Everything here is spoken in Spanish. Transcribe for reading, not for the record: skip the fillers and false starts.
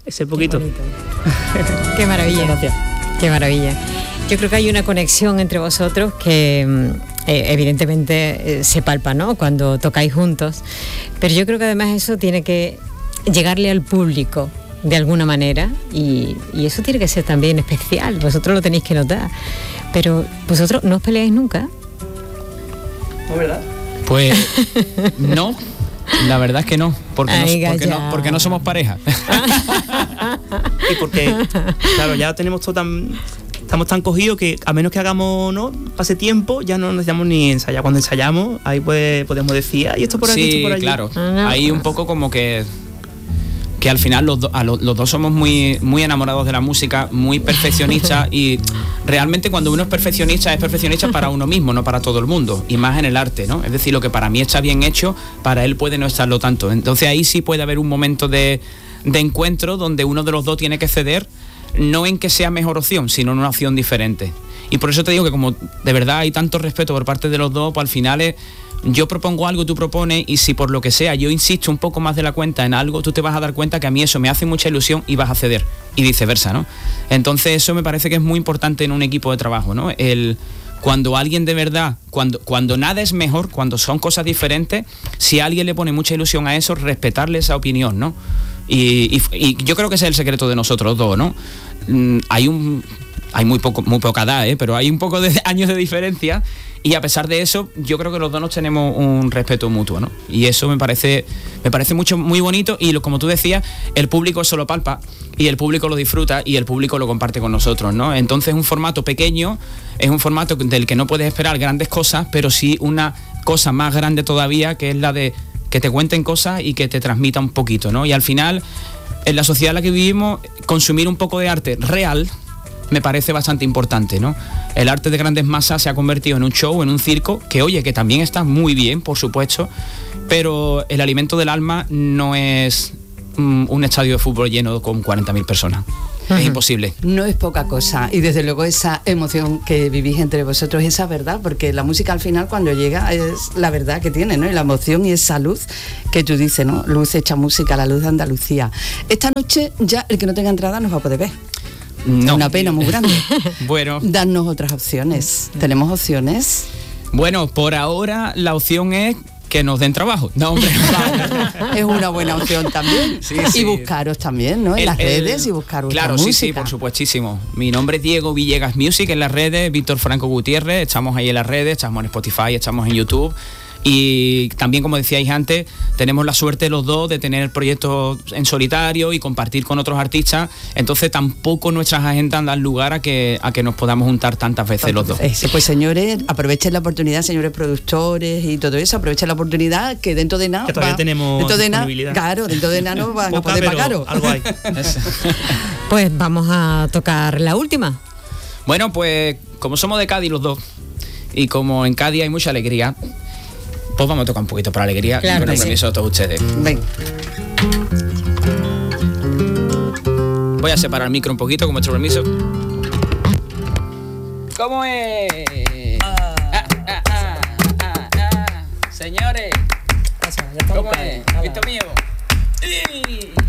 ese poquito. Qué maravilla. Gracias. Qué maravilla. Yo creo que hay una conexión entre vosotros que evidentemente se palpa, ¿no?, cuando tocáis juntos, pero yo creo que además eso tiene que llegarle al público de alguna manera y eso tiene que ser también especial. Vosotros lo tenéis que notar, pero vosotros no os peleáis nunca. ¿No, verdad? Pues no, la verdad es que no, porque no somos pareja. Y porque, claro, ya tenemos todo estamos tan cogidos que a menos que hagamos, ¿no?, pase tiempo, ya no necesitamos ni ensayar. Cuando ensayamos, ahí podemos decir, y esto por aquí, sí, esto por allí. Claro. Ahí un poco como que al final los dos somos muy, muy enamorados de la música, muy perfeccionistas y realmente cuando uno es perfeccionista para uno mismo, no para todo el mundo, y más en el arte, ¿no? Es decir, lo que para mí está bien hecho, para él puede no estarlo tanto. Entonces ahí sí puede haber un momento de encuentro donde uno de los dos tiene que ceder, no en que sea mejor opción, sino en una opción diferente. Y por eso te digo que como de verdad hay tanto respeto por parte de los dos, pues al final yo propongo algo, tú propones, y si por lo que sea yo insisto un poco más de la cuenta en algo, tú te vas a dar cuenta que a mí eso me hace mucha ilusión y vas a ceder, y viceversa, ¿no? Entonces eso me parece que es muy importante en un equipo de trabajo, ¿no? Cuando alguien de verdad, cuando nada es mejor, cuando son cosas diferentes, si alguien le pone mucha ilusión a eso, respetarle esa opinión, ¿no? Y yo creo que ese es el secreto de nosotros dos, ¿no? Hay muy poca edad, pero hay un poco de años de diferencia, y a pesar de eso yo creo que los dos nos tenemos un respeto mutuo, ¿no? Y eso me parece muy bonito, y como tú decías, el público eso lo palpa y el público lo disfruta y el público lo comparte con nosotros, ¿no? Entonces es un formato pequeño, es un formato del que no puedes esperar grandes cosas, pero sí una cosa más grande todavía, que es la de que te cuenten cosas y que te transmita un poquito, ¿no? Y al final, en la sociedad en la que vivimos, consumir un poco de arte real me parece bastante importante, ¿no? El arte de grandes masas se ha convertido en un show, en un circo, que oye, que también está muy bien, por supuesto, pero el alimento del alma no es un estadio de fútbol lleno con 40.000 personas. Es imposible. No es poca cosa, y desde luego esa emoción que vivís entre vosotros, esa verdad, porque la música al final cuando llega es la verdad que tiene, ¿no? Y la emoción y esa luz que tú dices, ¿no? Luz hecha música, la luz de Andalucía. Esta noche ya el que no tenga entrada nos va a poder ver. No. Es una pena muy grande. Bueno. Darnos otras opciones. ¿Tenemos opciones? Bueno, por ahora la opción es que nos den trabajo. No, hombre. Es una buena opción también. Sí, y buscaros también, ¿no? En las redes y buscar vuestra música. Sí, por supuestísimo. Mi nombre es Diego Villegas Music en las redes, Víctor Franco Gutiérrez, estamos ahí en las redes, estamos en Spotify, estamos en YouTube. Y también, como decíais antes, tenemos la suerte los dos de tener proyectos en solitario y compartir con otros artistas, entonces tampoco nuestras agendas dan lugar a que nos podamos juntar tantas veces los dos. Pues señores, aprovechen la oportunidad, señores productores y todo eso, aprovechen la oportunidad que dentro de nada, que todavía tenemos disponibilidad. Claro, dentro de nada nos van a poder pagar. Algo hay. Pues vamos a tocar la última. Bueno, pues como somos de Cádiz los dos, y como en Cádiz hay mucha alegría, pues vamos a tocar un poquito para alegría, claro, con el permiso de todos ustedes. Ven. Voy a separar el micro un poquito con vuestro permiso. ¿Cómo es? Señores, ¿cómo es? ¿Visto mío?